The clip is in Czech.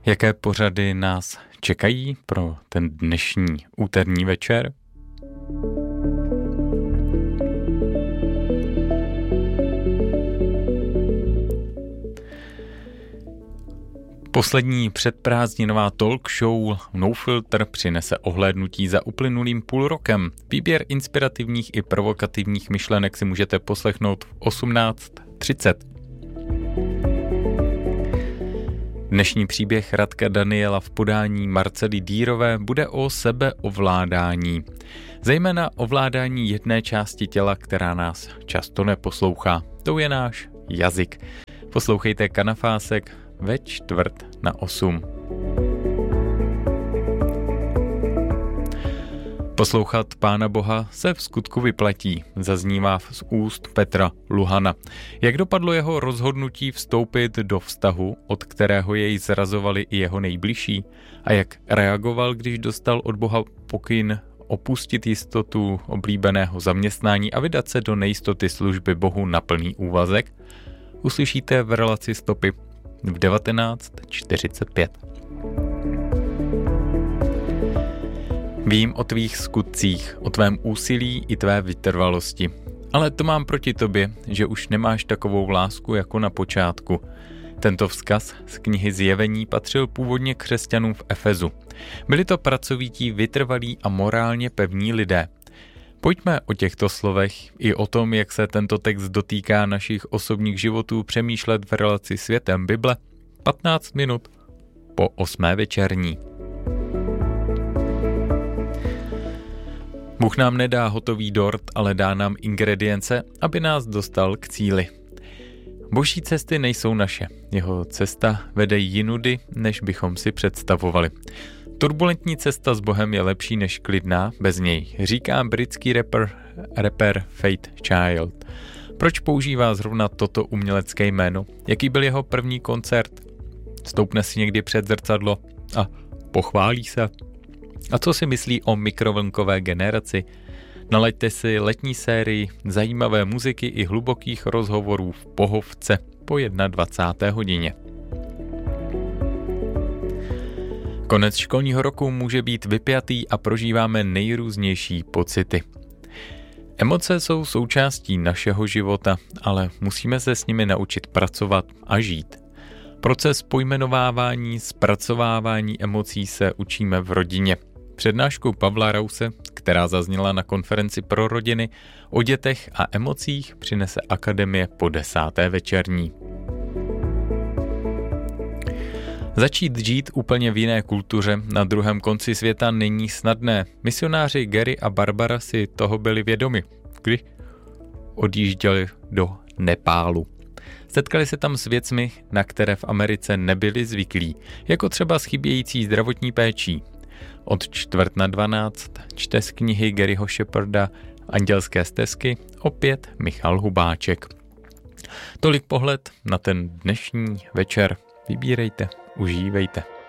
Jaké pořady nás čekají pro ten dnešní úterní večer? Poslední předprázdninová talk show No Filter přinese ohlédnutí za uplynulým půl rokem. Výběr inspirativních i provokativních myšlenek si můžete poslechnout v 18:30. Dnešní příběh Radka Daniela v podání Marcely Dýrové bude o sebeovládání. Zejména ovládání jedné části těla, která nás často neposlouchá. To je náš jazyk. Poslouchejte Kanafásek ve 7:45. Poslouchat Pána Boha se v skutku vyplatí, zaznívá z úst Petra Luhana. Jak dopadlo jeho rozhodnutí vstoupit do vztahu, od kterého jej zrazovali i jeho nejbližší? A jak reagoval, když dostal od Boha pokyn opustit jistotu oblíbeného zaměstnání a vydat se do nejistoty služby Bohu na plný úvazek? Uslyšíte v relaci Stopy v 19:45. Vím o tvých skutcích, o tvém úsilí i tvé vytrvalosti. Ale to mám proti tobě, že už nemáš takovou lásku jako na počátku. Tento vzkaz z knihy Zjevení patřil původně křesťanům v Efezu. Byli to pracovití, vytrvalí a morálně pevní lidé. Pojďme o těchto slovech i o tom, jak se tento text dotýká našich osobních životů, přemýšlet v relaci Světem Bible 15 minut po 8. večerní. Bůh nám nedá hotový dort, ale dá nám ingredience, aby nás dostal k cíli. Boží cesty nejsou naše. Jeho cesta vede jinudy, než bychom si představovali. Turbulentní cesta s Bohem je lepší než klidná bez něj, říká britský rapper Faithchild. Proč používá zrovna toto umělecké jméno? Jaký byl jeho první koncert? Stoupne si někdy před zrcadlo a pochválí se? A co si myslí o mikrovlnkové generaci? Nalaďte si letní sérii zajímavé muziky i hlubokých rozhovorů v Pohovce po 21. hodině. Konec školního roku může být vypjatý a prožíváme nejrůznější pocity. Emoce jsou součástí našeho života, ale musíme se s nimi naučit pracovat a žít. Proces pojmenovávání, zpracovávání emocí se učíme v rodině. Přednášku Pavla Rause, která zazněla na konferenci pro rodiny o dětech a emocích, přinese Akademie po 10. večerní. Začít žít úplně v jiné kultuře na druhém konci světa není snadné. Misionáři Gary a Barbara si toho byli vědomi, když odjížděli do Nepálu. Setkali se tam s věcmi, na které v Americe nebyli zvyklí, jako třeba s chybějící zdravotní péčí. Od 11:45 čte z knihy Garyho Shepparda Andělské stezky opět Michal Hubáček. Tolik pohled na ten dnešní večer. Vybírejte, užívejte.